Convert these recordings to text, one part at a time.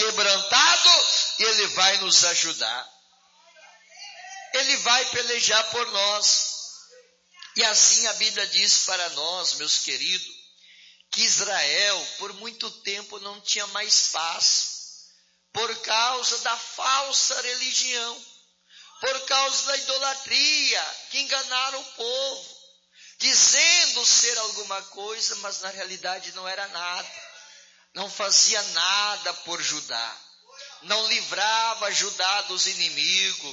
quebrantado, Ele vai nos ajudar. Ele vai pelejar por nós. E assim a Bíblia diz para nós, meus queridos, que Israel por muito tempo não tinha mais paz, por causa da falsa religião, por causa da idolatria, que enganaram o povo, dizendo ser alguma coisa, mas na realidade não era nada, não fazia nada por Judá, não livrava Judá dos inimigos,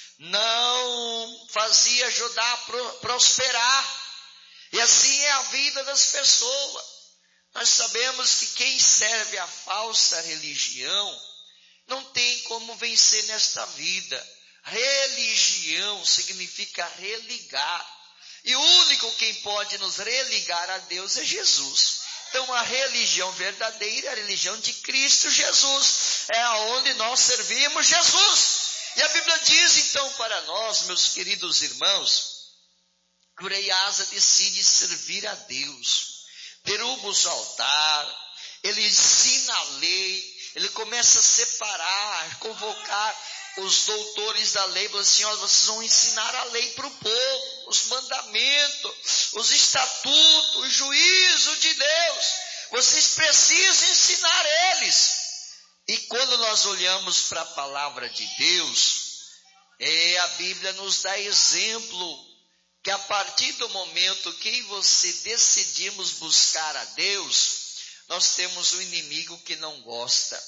não fazia Judá prosperar. E assim é a vida das pessoas. Nós sabemos que quem serve a falsa religião não tem como vencer nesta vida. Religião significa religar. E o único quem pode nos religar a Deus é Jesus. Então a religião verdadeira, a religião de Cristo Jesus, é aonde nós servimos Jesus. E a Bíblia diz então para nós, meus queridos irmãos, que Ureiasa decide servir a Deus, derruba os altares, ele ensina a lei, ele começa a separar, convocar os doutores da lei, falou assim, vocês vão ensinar a lei para o povo, os mandamentos, os estatutos, o juízo de Deus, vocês precisam ensinar eles. E quando nós olhamos para a palavra de Deus, a Bíblia nos dá exemplo, que a partir do momento que você decidimos buscar a Deus, nós temos um inimigo que não gosta.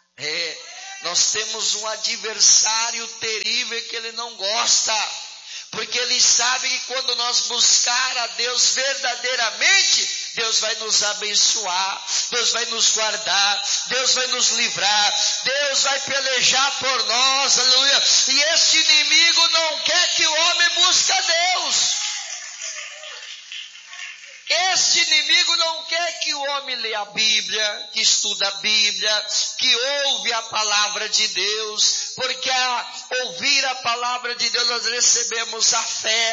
Nós temos um adversário terrível que ele não gosta, porque ele sabe que quando nós buscar a Deus verdadeiramente, Deus vai nos abençoar, Deus vai nos guardar, Deus vai nos livrar, Deus vai pelejar por nós, aleluia. E esse inimigo não quer que o homem busque a Deus. Esse inimigo não quer que o homem leia a Bíblia, que estuda a Bíblia, que ouve a palavra de Deus, porque ao ouvir a palavra de Deus nós recebemos a fé,